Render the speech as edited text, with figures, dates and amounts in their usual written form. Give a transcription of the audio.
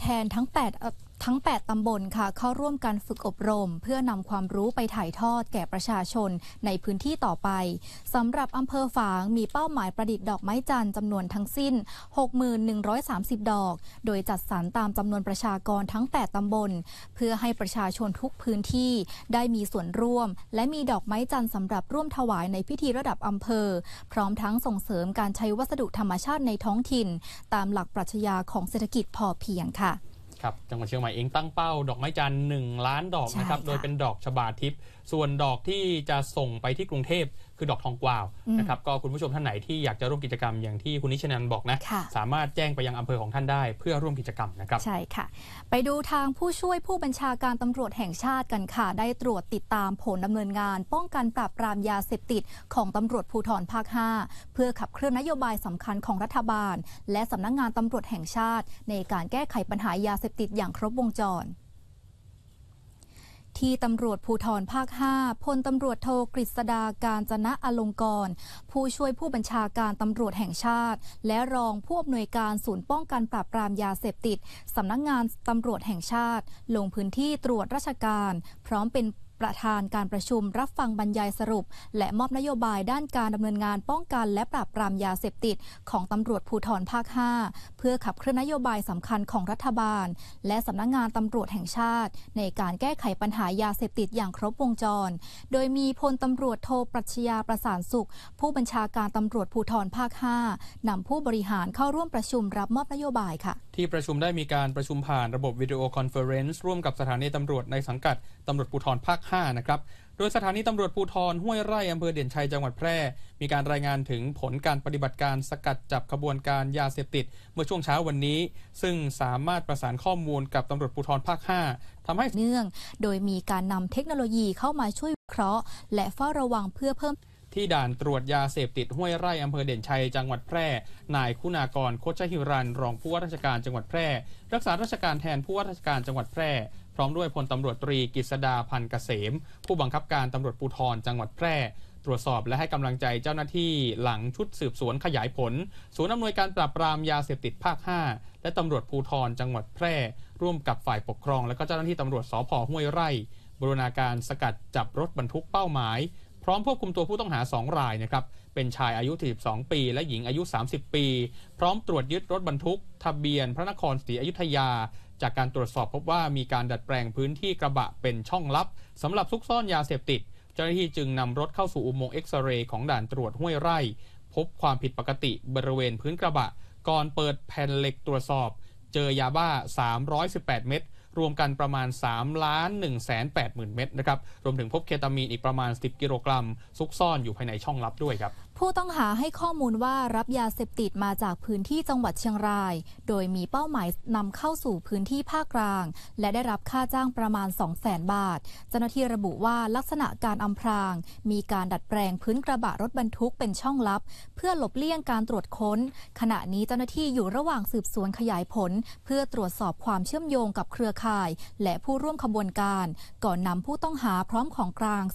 ทนทั้ง8 ตำบลค่ะเข้าร่วมกันฝึกอบรมเพื่อนำความรู้ไปถ่ายทอดแก่ประชาชนในพื้นที่ต่อไปสำหรับอำเภอฝางมีเป้าหมายประดิษฐ์ดอกไม้จันทร์จำนวนทั้งสิ้น 6130 ดอกโดยจัดสรรตามจำนวนประชากรทั้ง8 ตำบลเพื่อให้ประชาชนทุกพื้นที่ได้มีส่วนร่วมและมีดอกไม้จันทร์สำหรับร่วมถวายในพิธีระดับอำเภอพร้อมทั้งส่งเสริมการใช้วัสดุธรรมชาติในท้องถิ่นตามหลักปรัชญาของเศรษฐกิจพอเพียงค่ะครับจังหวัดเชียงใหม่เองตั้งเป้าดอกไม้จันทร์1 ล้านดอกนะครับโดยเป็นดอกชบาทิพย์ส่วนดอกที่จะส่งไปที่กรุงเทพคือดอกทองกวาวนะครับก็คุณผู้ชมท่านไหนที่อยากจะร่วมกิจกรรมอย่างที่คุณนิชนันบอกนะสามารถแจ้งไปยังอำเภอของท่านได้เพื่อร่วมกิจกรรมนะครับใช่ค่ะไปดูทางผู้ช่วยผู้บัญชาการตำรวจแห่งชาติกันค่ะได้ตรวจติดตามผลดำเนินงานป้องกันปราบปรามยาเสพติดของตำรวจภูธรภาค 5เพื่อขับเคลื่อนนโยบายสำคัญของรัฐบาลและสำนักงานตำรวจแห่งชาติในการแก้ไขปัญหายาเสพติดอย่างครบวงจรที่ตำรวจภูธรภาค 5พลตำรวจโทกฤษดาการจนะอลงกรณ์ผู้ช่วยผู้บัญชาการตำรวจแห่งชาติและรองผู้อำนวยการศูนย์ป้องกันปราบปรามยาเสพติดสำนักงานตำรวจแห่งชาติลงพื้นที่ตรวจราชการพร้อมเป็นประธานการประชุมรับฟังบรรยายสรุปและมอบนโยบายด้านการดำเนินงานป้องกันและปราบปรามยาเสพติดของตำรวจภูธรภาค 5เพื่อขับเคลื่อนนโยบายสำคัญของรัฐบาลและสำนักงานตำรวจแห่งชาติในการแก้ไขปัญหายาเสพติดอย่างครบวงจรโดยมีพลตำรวจโทปรัชญาประสานสุขผู้บัญชาการตำรวจภูธรภาค 5นำผู้บริหารเข้าร่วมประชุมรับมอบนโยบายค่ะที่ประชุมได้มีการประชุมผ่านระบบวิดีโอคอนเฟอเรนซ์ร่วมกับสถานีตำรวจในสังกัดตำรวจภูธรภาค 5นะครับโดยสถานีตำรวจภูธรห้วยไร่อำเภอเด่นชัยจังหวัดแพร่มีการรายงานถึงผลการปฏิบัติการสกัดจับขบวนการยาเสพติดเมื่อช่วงเช้าวันนี้ซึ่งสามารถประสานข้อมูลกับตำรวจภูธรภาค 5ทำให้เนื่องโดยมีการนำเทคโนโลยีเข้ามาช่วยวิเคราะห์และเฝ้าระวังเพื่อเพิ่มที่ด่านตรวจยาเสพติดห้วยไร่อำเภอเด่นชัยจังหวัดแพร่นายคุณากรโคชหิรันรองผู้ว่าราชการจังหวัดแพร่รักษาราชการแทนผู้ว่าราชการจังหวัดแพร่พร้อมด้วยพลตำรวจตรีกฤษดาพันธ์เกษมผู้บังคับการตำรวจภูธรจังหวัดแพร่ตรวจสอบและให้กำลังใจเจ้าหน้าที่หลังชุดสืบสวนขยายผลศูนย์อำนวยการปราบปรามยาเสพติดภาค 5และตำรวจภูธรจังหวัดแพร่ร่วมกับฝ่ายปกครองและก็เจ้าหน้าที่ตำรวจสภ.ห้วยไร่บูรณาการสกัดจับรถบรรทุกเป้าหมายพร้อมควบคุมตัวผู้ต้องหา2 รายนะครับเป็นชายอายุ42ปีและหญิงอายุ30ปีพร้อมตรวจยึดรถบรรทุกทะเบียนพระนครศรีอยุธยาจากการตรวจสอบพบว่ามีการดัดแปลงพื้นที่กระบะเป็นช่องลับสำหรับซุกซ่อนยาเสพติดเจ้าหน้าที่จึงนำรถเข้าสู่อุโมงค์เอ็กซเรย์ของด่านตรวจห้วยไร่พบความผิดปกติบริเวณพื้นกระบะก่อนเปิดแผ่นเหล็กตรวจสอบเจอยาบ้า318 เม็ดรวมกันประมาณ 3,180,000 เม็ดนะครับรวมถึงพบเคตามีนอีกประมาณ10 กิโลกรัมซุกซ่อนอยู่ภายในช่องลับด้วยครับผู้ต้องหาให้ข้อมูลว่ารับยาเสพติดมาจากพื้นที่จังหวัดเชียงรายโดยมีเป้าหมายนำเข้าสู่พื้นที่ภาคกลางและได้รับค่าจ้างประมาณ 200,000 บาทเจ้าหน้าที่ระบุว่าลักษณะการอำพรางมีการดัดแปลงพื้นกระบะรถบรรทุกเป็นช่องลับเพื่อหลบเลี่ยงการตรวจค้นขณะนี้เจ้าหน้าที่อยู่ระหว่างสืบสวนขยายผลเพื่อตรวจสอบความเชื่อมโยงกับเครือข่ายและผู้ร่วมขบวนการก่อนนำผู้ต้องหาพร้อมของกลาง